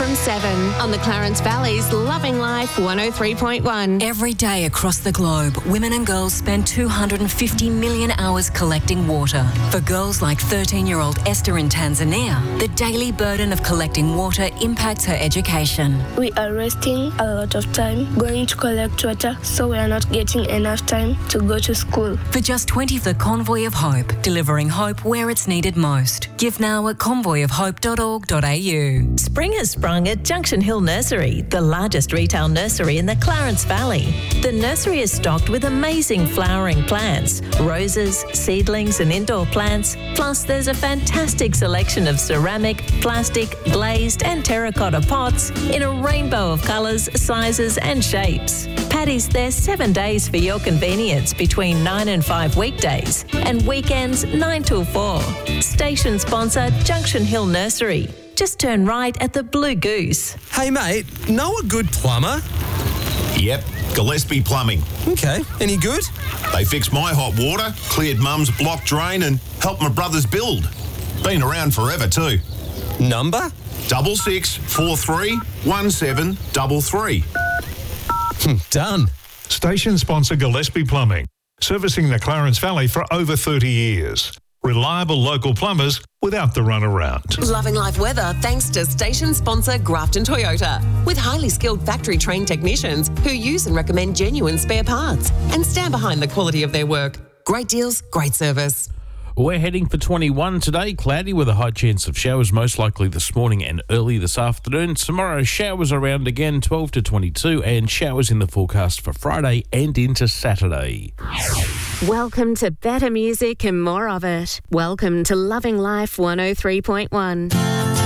from 7 on the Clarence Valley's Loving Life 103.1. Every day across the globe, women and girls spend 250 million hours collecting water. For girls like 13-year-old Esther in Tanzania, the daily burden of collecting water impacts her education. We are wasting a lot of time going to collect water, so we are not getting enough time to go to school. For just 20, the Convoy of Hope, delivering hope where it's needed most. Give now at convoyofhope.org.au. Spring has sprung at Junction Hill Nursery, the largest retail nursery in the Clarence Valley. The nursery is stocked with amazing flowering plants, roses, seedlings and indoor plants. Plus, there's a fantastic selection of ceramic, plastic, glazed and terracotta pots in a rainbow of colours, sizes and shapes. Paddy's there 7 days for your convenience between 9 and 5 weekdays and weekends 9 till 4. Station sponsor Junction Hill Nursery. Just turn right at the Blue Goose. Hey mate, know a good plumber? Yep, Gillespie Plumbing. Okay, any good? They fixed my hot water, cleared Mum's block drain and helped my brothers build. Been around forever too. Number? 66431733. Done. Station sponsor Gillespie Plumbing, servicing the Clarence Valley for over 30 years. Reliable local plumbers without the runaround. Loving life weather thanks to station sponsor Grafton Toyota, with highly skilled factory trained technicians who use and recommend genuine spare parts and stand behind the quality of their work. Great deals, great service. We're heading for 21 today, cloudy with a high chance of showers, most likely this morning and early this afternoon. Tomorrow, showers around again, 12 to 22, and showers in the forecast for Friday and into Saturday. Welcome to better music and more of it. Welcome to Loving Life 103.1.